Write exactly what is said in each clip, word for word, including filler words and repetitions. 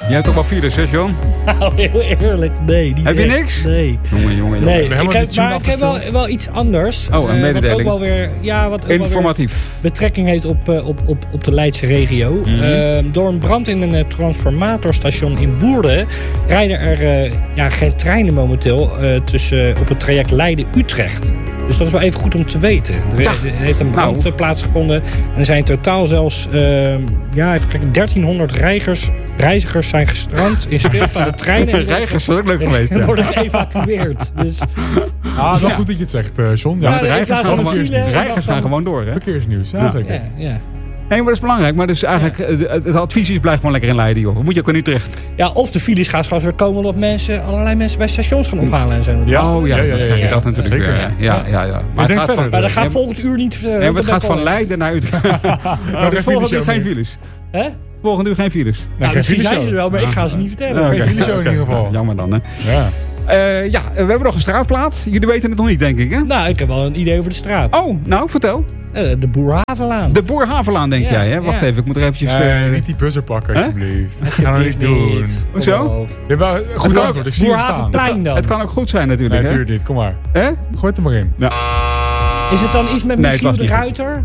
Jij hebt toch wel files, hè, John? Nou, heel eerlijk, nee. Niet Heb je echt. niks? Nee. Jongen, jongen, Nee, jongen. ik heb, maar ik heb wel, wel iets anders. Oh, een uh, mededeling. Wat ook wel weer, ja, wat ook wel weer Informatief. betrekking heeft op, uh, op, op, op de Leidse regio. Mm-hmm. Uh, door een brand in een uh, transformatorstation in Woerden rijden er uh, ja, geen treinen momenteel uh, tussen, uh, op het traject Leiden-Utrecht. Dus dat is wel even goed om te weten. Er, Ja. er heeft een brand Nou. plaatsgevonden. En er zijn in totaal zelfs uh, ja, even kijken, dertienhonderd reizigers, reizigers zijn gestrand in stilstaande treinen. En Reigers is ook leuk geweest, en ja. worden geëvacueerd. Dus, Ah, wel Ja. goed dat je het zegt, uh, John. Ja, Ja, het in reigers plaats gaan van gewoon- een file- Reigers gaan gewoon door, hè? verkeersnieuws. Ja, Ja. zeker. ja, ja. Nee, maar dat is belangrijk. Maar dus eigenlijk, het, het advies is, blijf gewoon lekker in Leiden, joh. Moet je ook in Utrecht. Ja, of de files gaan straks weer komen dat mensen, allerlei mensen bij stations gaan ophalen en zo. Ja. Oh ja, ja, ja, dan ja, krijg je ja. dat natuurlijk Zeker. weer. Ja, ja, ja. Maar denk het gaat verder. van, Maar dat gaat nee, volgend uur niet... Uh, nee, maar het gaat van Leiden. Leiden naar Utrecht. Maar geen dus volgend uur files geen meer. files. Hè? Volgend uur geen files. Nee, Ja, geen misschien zijn fileshow. ze er wel, maar ik ga ze niet vertellen. Oké, Geen fileshow in oké. ieder geval. Jammer dan, hè. Ja. Uh, ja, we hebben nog een straatplaat. Jullie weten het nog niet, denk ik, hè? Nou, ik heb wel een idee over de straat. Oh, nou, vertel. Uh, de Boerhavenlaan. De Boerhavenlaan, denk Ja, jij, hè? Wacht ja. even, ik moet er eventjes... Nee, uh, niet die buzzer pakken, Hè? alsjeblieft. Dat gaan we niet Alsjeblieft doen. niet. Hoezo? Kom op. Je hebt wel een goed kan antwoord, ik zie hem staan. Boerhavenplein dan. Het kan ook goed zijn, Nee, natuurlijk, hè? natuurlijk niet. Kom maar. Hè? Gooi het er maar in. Is het dan iets met Nee, het Michiel was de niet goed. Ruiter?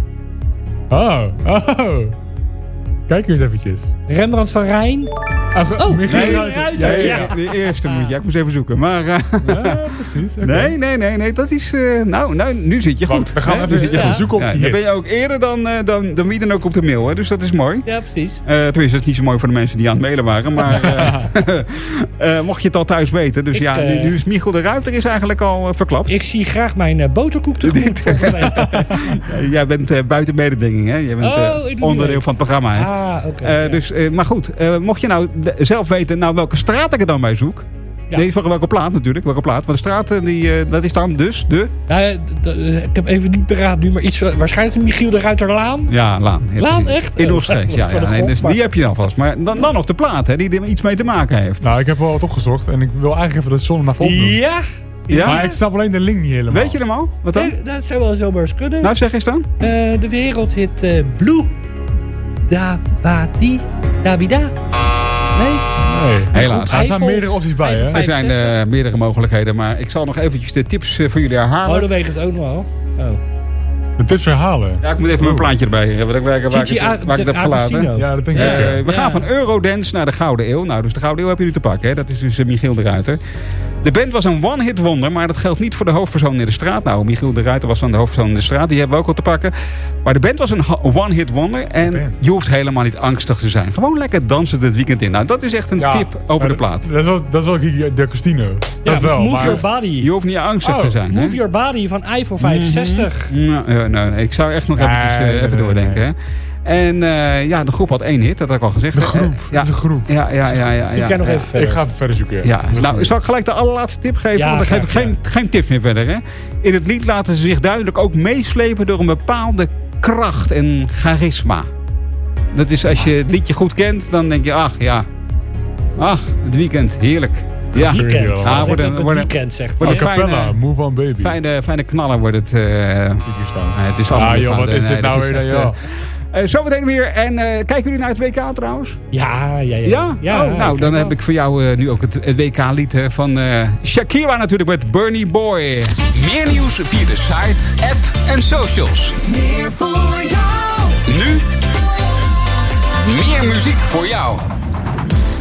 Oh, oh. Kijk eens eventjes. Rembrandt van Rijn? Oh, Oh, Michiel nee, Ruiter. Ruiter, Ja, ja, ja. De eerste moet je. Ik moest even zoeken. Maar uh, ja, precies. oké. nee, nee, nee, nee. Dat is... Uh, nou, nou, nu zit je goed. Wacht, we gaan hè? even Nu zit je ja. goed. zoeken op Ja, die dan hit. ben je ook eerder dan, uh, dan, dan wie dan ook op de mail, hè? Dus dat is mooi. Ja, precies. Uh, tenminste, dat is niet zo mooi voor de mensen die aan het mailen waren. Maar uh, uh, mocht je het al thuis weten. Dus Ik, ja, nu, uh, nu is Michiel de Ruiter is eigenlijk al uh, verklapt. Ik zie graag mijn uh, boterkoek tegemoet. volgende week. Uh, jij bent uh, buiten mededinging, hè? Jij bent uh, Oh, ik doe niet onderdeel mee. van het programma, hè? Ah, oké. Uh, ja. dus, uh, maar goed, uh, mocht je nou de- zelf weten nou welke straat ik er dan bij zoek. Ja. Nee, van welke plaat natuurlijk. Welke plaat. Maar de straat, uh, die, uh, dat is dan dus de... Nou, ja, d- d- ik heb even niet paraat nu, maar iets... uh, waarschijnlijk de Michiel de Ruiterlaan. Ja, Laan. Ja, Laan, precies. echt? In Oh, Oostrecht, dat is ja. gewoon ja een nee, gok, dus maar- die heb je dan vast. Maar dan, dan nog de plaat, hè, die er iets mee te maken heeft. Nou, ik heb wel wat opgezocht en ik wil eigenlijk even de zon naar voren doen. Ja? Ja? Maar ik snap alleen de link niet helemaal. Weet je hem al? Wat dan? Nee, dat zou wel zomaar eens kunnen. Nou, zeg eens dan. Uh, de wereldhit uh, Blue. Da ba di da bi da. Nee? Nee. Helaas. Er staan Eiffel- meerdere opties bij, hè? Eiffel Er zijn uh, meerdere mogelijkheden, maar ik zal nog eventjes de tips uh, voor jullie herhalen. Oh, dan weet ik het ook nog wel. Oh. De tips herhalen. Ja, ik moet even mijn plaatje erbij hebben. Waar, ik- waar, ik- waar, ik Gigi het- waar ik het heb Agostino. gelaten. Ja, dat denk ik Uh, ook. ja. we gaan Ja. van Eurodance naar de Gouden Eeuw. Nou, dus de Gouden Eeuw heb je nu te pakken. Hè? Dat is dus uh, Michiel de Ruiter. De band was een one-hit wonder, maar dat geldt niet voor de hoofdpersoon in de straat. Nou, Michiel de Ruiter was dan de hoofdpersoon in de straat. Die hebben we ook al te pakken. Maar de band was een ho- one-hit wonder. En band. je hoeft helemaal niet angstig te zijn. Gewoon lekker dansen dit weekend in. Nou, dat is echt een Ja, tip over maar de plaat. Dat is wel, dat is wel Gigi D'Agostino. Dat Ja, wel. Move maar, Your Body. Je hoeft niet angstig Oh, te zijn. Move hè? Your Body van Eiffel vijfenzestig. Nou, uh, nou, nee, ik zou echt nog Nee, eventjes, uh, nee, even nee, doordenken. nee. Hè? En uh, ja, de groep had één hit, dat had ik al gezegd. De hè? groep. Uh, Dat ja, is een groep. ja, ja, ja, ja, Zoek ja, jij nog ja. even verder. Ik ga even verder zoeken. Ja, Dat is nou, goed. zal ik gelijk de allerlaatste tip geven? Ja, want dan geef ik graag, geen, geen tips meer verder. Hè? In het lied laten ze zich duidelijk ook meeslepen door een bepaalde kracht en charisma. Dat is als je het liedje goed kent, dan denk je, ach ja, ach, het weekend, heerlijk. Ja, Weekend. Ah, Ah, worden- worden, het worden- weekend, zegt worden- hij. A cappella, fijne- Move On Baby. fijne, fijne knallen wordt het. Uh, Zie ik hier staan. nee, het is allemaal Ah niet joh, fout, wat hè. is dit Nee, nou dat weer? is dan, echt, joh? uh, zometeen weer. En uh, kijken jullie naar het W K trouwens? Ja, ja, ja. Ja? ja oh, nou, ik dan wel. heb ik voor jou uh, nu ook het, het W K-lied uh, van uh, Shakira natuurlijk met Bernie Boy. Meer nieuws via de site, app en socials. Meer voor jou. Nu meer muziek voor jou.